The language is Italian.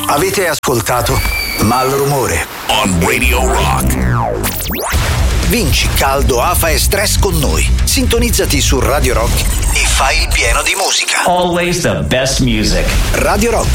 Avete ascoltato Malrumore on Radio Rock. Vinci caldo, afa e stress con noi. Sintonizzati su Radio Rock e fai il pieno di musica. Always the best music. Radio Rock,